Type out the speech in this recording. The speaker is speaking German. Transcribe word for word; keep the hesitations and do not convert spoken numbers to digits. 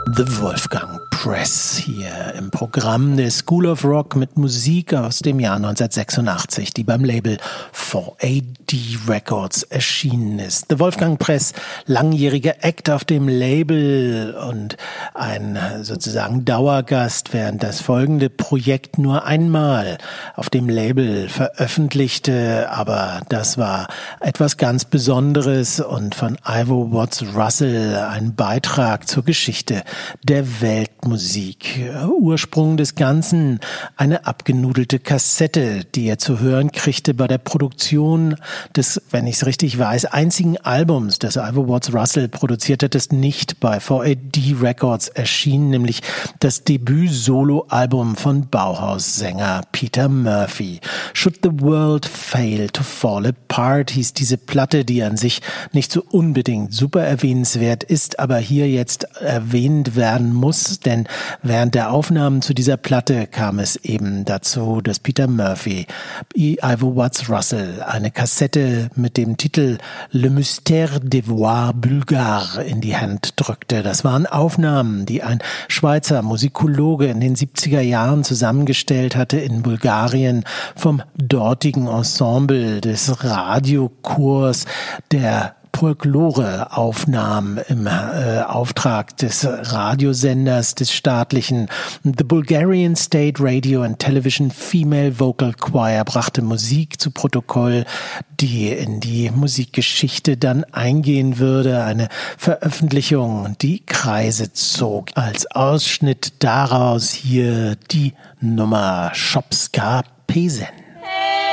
The Wolfgang Press hier im Programm der School of Rock mit Musik aus dem Jahr neunzehnhundertsechsundachtzig, die beim Label four A D Records erschienen ist. The Wolfgang Press, langjähriger Act auf dem Label und ein sozusagen Dauergast, während das folgende Projekt nur einmal auf dem Label veröffentlichte, aber das war etwas ganz Besonderes und von Ivo Watts Russell ein Beitrag zur Geschichte der Weltmusik. Ursprung des Ganzen eine abgenudelte Kassette, die er zu hören kriegte bei der Produktion des, wenn ich es richtig weiß, einzigen Albums, das Ivo Watts Russell produziert hat, das nicht bei four A D Records erschien, nämlich das Debüt-Solo-Album von Bauhaus-Sänger Peter Murphy. Should the World Fail to Fall Apart hieß diese Platte, die an sich nicht so unbedingt super erwähnenswert ist, aber hier jetzt erwähnt werden muss, denn während der Aufnahmen zu dieser Platte kam es eben dazu, dass Peter Murphy Ivo Watts Russell eine Kassette mit dem Titel Le Mystère des Voix Bulgares in die Hand drückte. Das waren Aufnahmen, die ein Schweizer Musikologe in den siebziger Jahren zusammengestellt hatte in Bulgarien vom dortigen Ensemble des Radiochors der Folklore-Aufnahmen im äh, Auftrag des Radiosenders des staatlichen The Bulgarian State Radio and Television Female Vocal Choir brachte Musik zu Protokoll, die in die Musikgeschichte dann eingehen würde. Eine Veröffentlichung, die Kreise zog. Als Ausschnitt daraus hier die Nummer Shopska Pesen.